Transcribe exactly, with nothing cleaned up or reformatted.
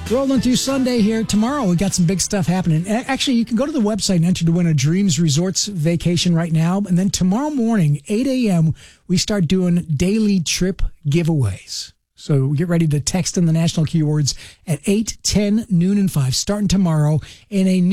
Rolling through Sunday here. Tomorrow, we got some big stuff happening. Actually, you can go to the website and enter to win a Dreams Resorts vacation right now. And then tomorrow morning, eight a.m., we start doing daily trip giveaways. So get ready to text in the national keywords at eight, ten, noon, and five, starting tomorrow in a new